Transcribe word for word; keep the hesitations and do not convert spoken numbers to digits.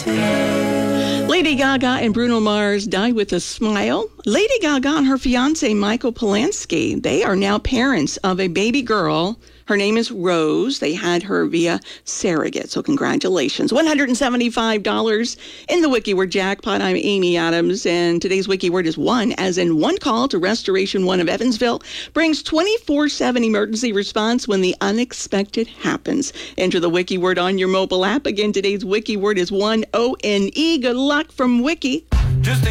Lady Gaga and Bruno Mars Die with a Smile. Lady Gaga and her fiancé, Michael Polanski, they are now parents of a baby girl. Her name is Rose. They had her via surrogate, so congratulations. one hundred seventy-five dollars in the WikiWord jackpot. I'm Amy Adams, and today's WikiWord is one, as in one call to Restoration One of Evansville brings twenty-four seven emergency response when the unexpected happens. Enter the WikiWord on your mobile app. Again, today's WikiWord is one, O N E. Good luck from Wiki. Just